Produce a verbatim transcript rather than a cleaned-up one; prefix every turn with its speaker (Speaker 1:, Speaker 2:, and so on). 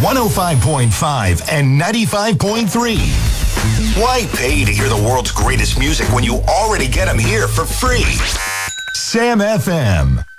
Speaker 1: one oh five point five and ninety-five point three. Why pay to hear the world's greatest music when you already get them here for free? Sam F M.